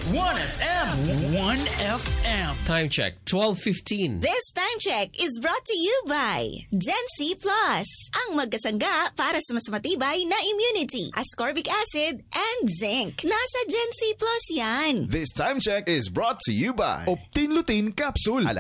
1FM. 1FM. Time check, 12:15. This time check is brought to you by Gen C Plus, ang magkasangga para sa mas matibay na immunity, ascorbic acid, and zinc. Nasa Gen C Plus yan. This time check is brought to you by Optin Lutein Capsule.